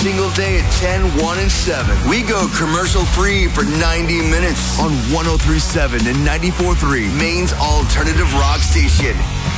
single day at 10, 1, and 7. We go commercial-free for 90 minutes on 103.7 and 94.3, Maine's alternative rock station.